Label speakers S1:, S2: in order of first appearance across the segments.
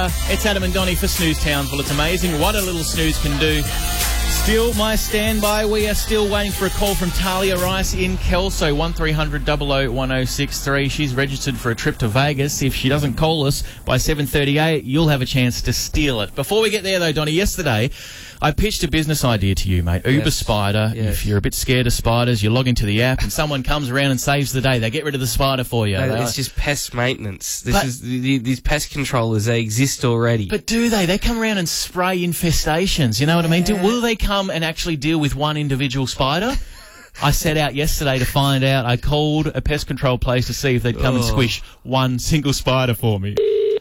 S1: It's Adam and Donnie for Snooze Town. Well, it's amazing what a little snooze can do. Still my standby. We are still waiting for a call from Talia Rice in Kelso, 1300 00 1063. She's registered for a trip to Vegas. If she doesn't call us by 7:38, you'll have a chance to steal it. Before we get there, though, Donnie, yesterday I pitched a business idea to you, mate. Uber Spider.
S2: Yes.
S1: If you're a bit scared of spiders, you log into the app and someone comes around and saves the day. They get rid of the spider for you.
S2: No, it's just pest maintenance. These pest controllers, they exist already.
S1: But do they? They come around and spray infestations. You know what I mean? Will they come and actually deal with one individual spider? I set out yesterday to find out. I called a pest control place to see if they'd come and squish one single spider for me.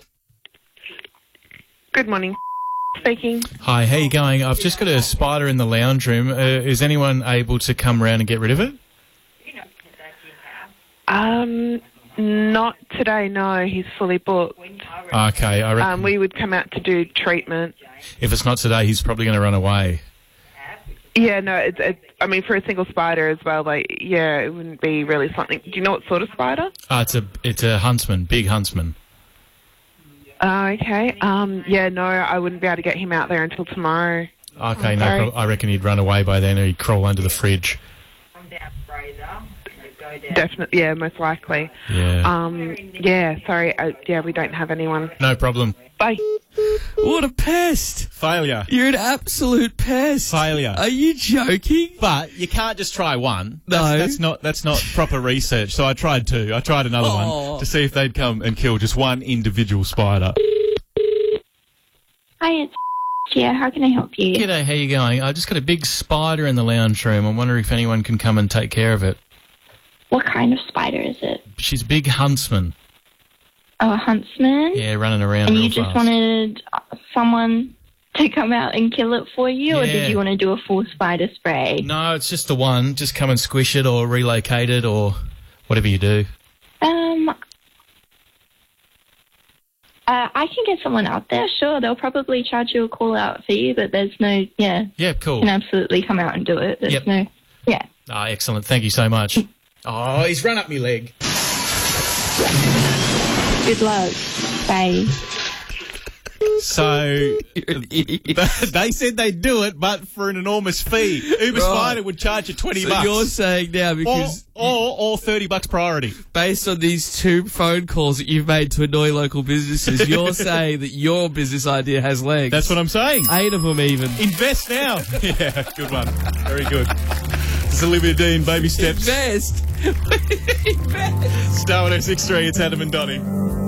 S3: Good morning. Speaking.
S1: Hi, how you going? I've just got a spider in the lounge room. Is anyone able to come around and get rid of it?
S3: Not today, no. He's fully booked.
S1: Okay, I reckon
S3: We would come out to do treatment.
S1: if it's not today, he's probably going to run away.
S3: Yeah, no, I mean, for a single spider as well, it wouldn't be really something. Do you know what sort of spider?
S1: It's a huntsman, big huntsman.
S3: Okay. No, I wouldn't be able to get him out there until tomorrow.
S1: Okay, no problem. I reckon he'd run away by then, or he'd crawl under the fridge.
S3: Definitely, yeah, most likely.
S1: Yeah.
S3: Sorry, we don't have anyone.
S1: No problem.
S3: Bye.
S2: What a pest!
S1: Failure.
S2: You're an absolute pest.
S1: Failure.
S2: Are you joking?
S1: But you can't just try one.
S2: No.
S1: That's not proper research. So I tried two. I tried another one to see if they'd come and kill just one individual spider.
S4: Hi, it's yeah. How can I help you?
S1: G'day, how you going? I just got a big spider in the lounge room. I'm wondering if anyone can come and take care of it.
S4: What kind of spider is it?
S1: She's a big huntsman.
S4: Oh, a huntsman?
S1: Yeah, running around
S4: And
S1: real
S4: you just
S1: fast.
S4: wanted someone to come out and kill it for you, or
S1: Yeah.
S4: did you want to do a full spider spray?
S1: No, it's just the one. Just come and squish it or relocate it or whatever you do.
S4: I can get someone out there, sure. They'll probably charge you a call out fee, but there's no,
S1: Yeah, cool.
S4: you can absolutely come out and do it. There's
S1: Yep.
S4: no, yeah.
S1: Ah, excellent. Thank you so much. Oh, he's run up me leg.
S4: Good luck. Bye.
S1: So they said they'd do it, but for an enormous fee. Uber Spider would charge you $20.
S2: So you're saying now, because
S1: or $30 priority.
S2: based on these two phone calls that you've made to annoy local businesses, you're saying that your business idea has legs.
S1: That's what I'm saying.
S2: 8 of them even.
S1: Invest now. Yeah, good one. Very good. This is Olivia Dean, Baby Steps.
S2: Invest.
S1: Star 1063, it's Adam and Donnie.